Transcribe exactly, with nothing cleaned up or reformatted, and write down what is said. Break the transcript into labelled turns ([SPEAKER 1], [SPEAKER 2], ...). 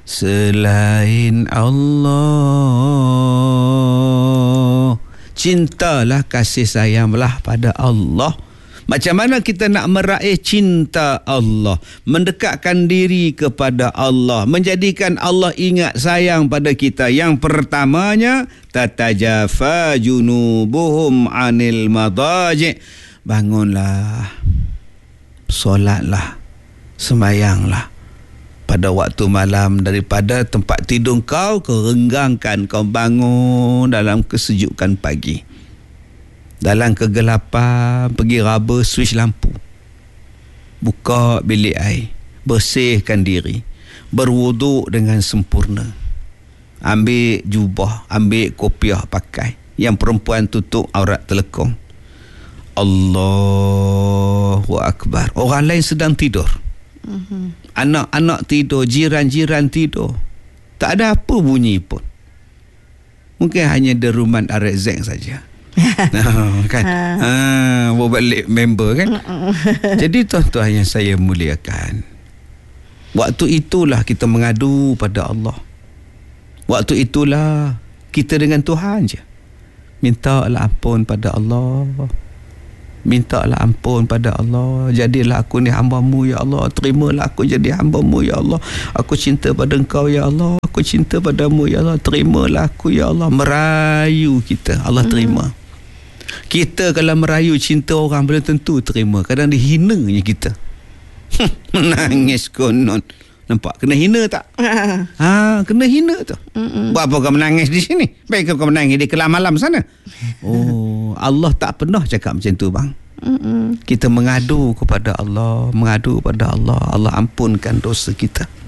[SPEAKER 1] selain Allah. Cintalah, kasih sayanglah pada Allah. Macam mana kita nak meraih cinta Allah, mendekatkan diri kepada Allah, menjadikan Allah ingat sayang pada kita? Yang pertamanya, tatajafa junubuhum anil madaji'. Bangunlah, solatlah, sembayanglah pada waktu malam daripada tempat tidur kau, kau renggangkan, kau bangun dalam kesejukan pagi. Dalam kegelapan, pergi raba switch lampu. Buka bilik air. Bersihkan diri. Berwuduk dengan sempurna. Ambil jubah, ambil kopiah pakai. Yang perempuan tutup aurat telekong. Allahu Akbar. Orang lain sedang tidur. Mm-hmm. Anak-anak tidur, jiran-jiran tidur. Tak ada apa bunyi pun. Mungkin hanya deruman R X Z saja. Nah, kan? Ha, bawa balik member kan? Jadi tuan-tuan yang saya muliakan, waktu itulah kita mengadu pada Allah. Waktu itulah kita dengan Tuhan je. Mintalah ampun pada Allah. Mintalah ampun pada Allah. Jadilah aku ni hamba-Mu ya Allah. Terimalah aku jadi hamba-Mu ya Allah. Aku cinta pada Engkau ya Allah. Aku cinta padamu ya Allah. Terimalah aku ya Allah. Merayu kita, Allah terima. Hmm. Kita kalau merayu cinta orang belum tentu terima. Kadang dihinanya kita. Menangis konon. Nampak? Kena hina tak? Ha, kena hina tu. Mm-mm. Buat apa kau menangis di sini? Baik kau menangis di kelam malam sana. Oh, Allah tak pernah cakap macam tu, bang. Mm-mm. Kita mengadu kepada Allah, mengadu kepada Allah. Allah ampunkan dosa kita.